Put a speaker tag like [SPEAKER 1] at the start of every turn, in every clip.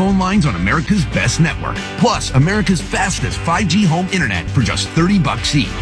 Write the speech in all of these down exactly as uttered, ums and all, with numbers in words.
[SPEAKER 1] phone lines on America's best network, plus America's fastest five G home internet for just thirty bucks each.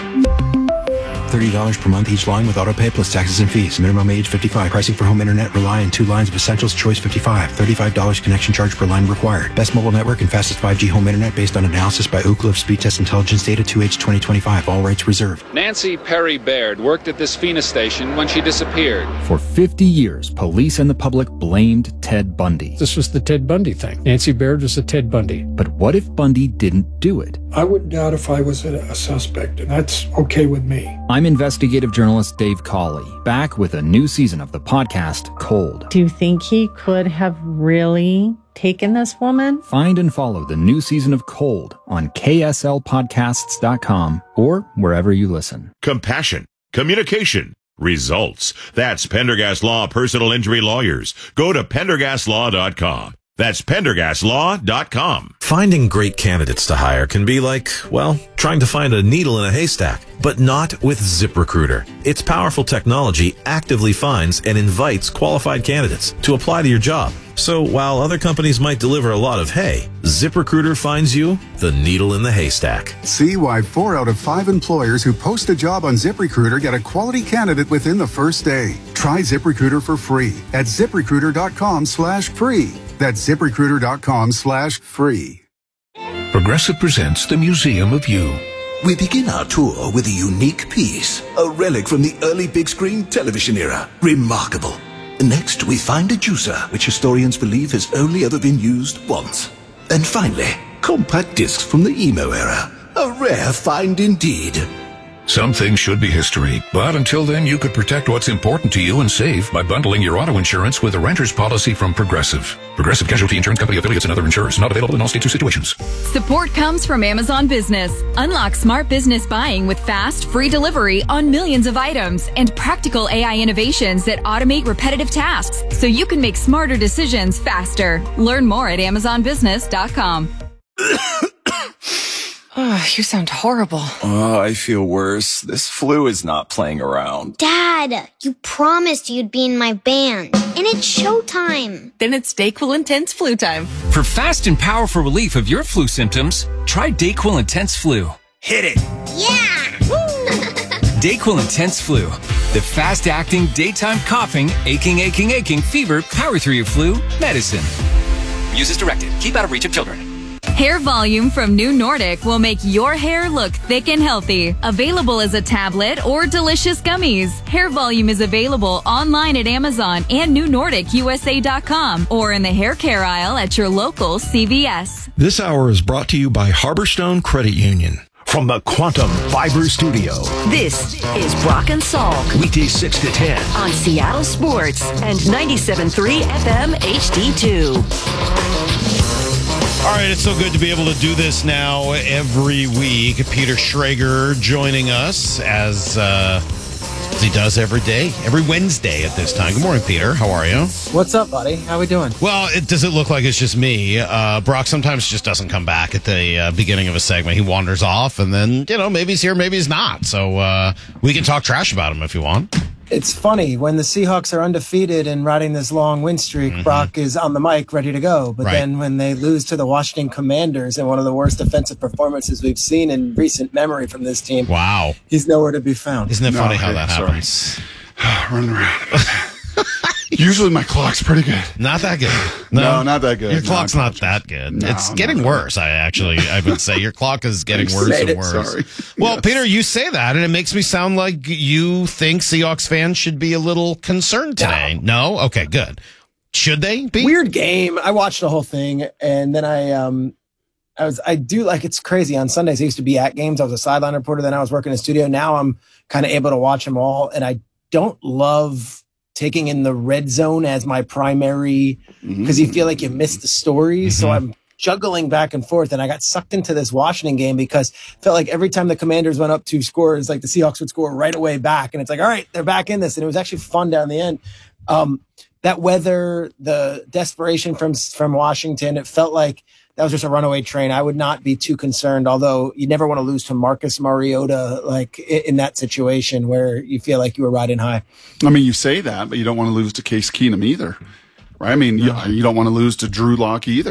[SPEAKER 2] thirty dollars per month each line with autopay plus taxes and fees. Minimum age fifty-five. Pricing for home internet rely on two lines of Essentials Choice fifty-five. thirty-five dollars connection charge per line required. Best mobile network and fastest five G home internet based on analysis by Ookla of Speed Test Intelligence Data two H twenty twenty-five. All rights reserved.
[SPEAKER 3] Nancy Perry Baird worked at this Phoenix station when she disappeared.
[SPEAKER 4] For fifty years, police and the public blamed Ted Bundy.
[SPEAKER 5] This was the Ted Bundy thing. Nancy Baird was a Ted Bundy.
[SPEAKER 4] But what if Bundy didn't do it?
[SPEAKER 6] I wouldn't doubt if I was a, a suspect, and that's okay with me.
[SPEAKER 4] I'm investigative journalist Dave Cawley, back with a new season of the podcast, Cold.
[SPEAKER 7] Do you think he could have really taken this woman?
[SPEAKER 4] Find and follow the new season of Cold on K S L podcasts dot com or wherever you listen.
[SPEAKER 8] Compassion, communication, results. That's Pendergast Law Personal Injury Lawyers. Go to pendergast law dot com. That's pendergast law dot com.
[SPEAKER 9] Finding great candidates to hire can be like, well, trying to find a needle in a haystack, but not with ZipRecruiter. Its powerful technology actively finds and invites qualified candidates to apply to your job. So while other companies might deliver a lot of hay, ZipRecruiter finds you the needle in the haystack.
[SPEAKER 10] See why four out of five employers who post a job on ZipRecruiter get a quality candidate within the first day. Try ZipRecruiter for free at ZipRecruiter.com slash free. That's ZipRecruiter.com slash free.
[SPEAKER 11] Progressive presents the Museum of You.
[SPEAKER 12] We begin our tour with a unique piece, a relic from the early big screen television era. Remarkable. Next, we find a juicer, which historians believe has only ever been used once. And finally, compact discs from the emo era. A rare find indeed.
[SPEAKER 11] Some things should be history, but until then, you could protect what's important to you and save by bundling your auto insurance with a renter's policy from Progressive. Progressive Casualty Insurance Company affiliates and other insurers. Not available in all states or situations.
[SPEAKER 13] Support comes from Amazon Business. Unlock smart business buying with fast, free delivery on millions of items and practical A I innovations that automate repetitive tasks so you can make smarter decisions faster. Learn more at amazon business dot com.
[SPEAKER 14] Oh, you sound horrible.
[SPEAKER 15] Oh, I feel worse. This flu is not playing around.
[SPEAKER 16] Dad, you promised you'd be in my band. And it's showtime.
[SPEAKER 14] Then it's DayQuil Intense Flu time.
[SPEAKER 17] For fast and powerful relief of your flu symptoms, try DayQuil Intense Flu.
[SPEAKER 15] Hit it.
[SPEAKER 16] Yeah!
[SPEAKER 17] DayQuil Intense Flu. The fast-acting, daytime coughing, aching, aching, aching, fever, power through your flu medicine.
[SPEAKER 18] Use as directed. Keep out of reach of children.
[SPEAKER 13] Hair Volume from New Nordic will make your hair look thick and healthy. Available as a tablet or delicious gummies. Hair Volume is available online at Amazon and new nordic u s a dot com or in the hair care aisle at your local C V S.
[SPEAKER 19] This hour is brought to you by Harborstone Credit Union.
[SPEAKER 20] From the Quantum Fiber Studio.
[SPEAKER 21] This is Brock and Salk.
[SPEAKER 20] Weekdays six to ten.
[SPEAKER 21] On Seattle Sports and ninety-seven point three F M H D two.
[SPEAKER 22] All right, it's so good to be able to do this now every week. Peter Schrager joining us as, uh, as he does every day, every Wednesday at this time. Good morning, Peter. How are you?
[SPEAKER 23] What's up, buddy? How we doing?
[SPEAKER 22] Well, it does it look like it's just me. Uh, Brock sometimes just doesn't come back at the uh, beginning of a segment. He wanders off, and then, you know, maybe he's here, maybe he's not. So uh, we can talk trash about him if you want.
[SPEAKER 23] It's funny, when the Seahawks are undefeated and riding this long win streak, mm-hmm. Brock is on the mic ready to go. But right. then when they lose to the Washington Commanders in one of the worst defensive performances we've seen in recent memory from this team,
[SPEAKER 22] wow,
[SPEAKER 23] he's nowhere to be found.
[SPEAKER 22] Isn't it
[SPEAKER 24] no,
[SPEAKER 22] funny how
[SPEAKER 24] hey,
[SPEAKER 22] that happens?
[SPEAKER 24] Running around. Usually my clock's pretty good.
[SPEAKER 22] Not that good.
[SPEAKER 24] No, no not that good.
[SPEAKER 22] Your
[SPEAKER 24] no,
[SPEAKER 22] clock's not that good. No, it's getting worse, I actually, I would say. Your clock is getting worse and worse.
[SPEAKER 24] Sorry.
[SPEAKER 22] Well,
[SPEAKER 24] yes.
[SPEAKER 22] Peter, you say that, and it makes me sound like you think Seahawks fans should be a little concerned today. No? no? Okay, good. Should they be?
[SPEAKER 23] Weird game. I watched the whole thing, and then I... um. I was, I do like, it's crazy. On Sundays, I used to be at games. I was a sideline reporter. Then I was working in the studio. Now I'm kind of able to watch them all. And I don't love taking in the red zone as my primary, because you feel like you missed the stories. Mm-hmm. So I'm juggling back and forth. And I got sucked into this Washington game because it felt like every time the Commanders went up two scores, like the Seahawks would score right away back. And it's like, all right, they're back in this. And it was actually fun down the end. Um, that weather, the desperation from, from Washington, it felt like that was just a runaway train. I would not be too concerned, although you never want to lose to Marcus Mariota, like in that situation where you feel like you were riding high.
[SPEAKER 24] I mean, you say that, but you don't want to lose to Case Keenum either, right? I mean, no. you, you don't want to lose to Drew Lock either.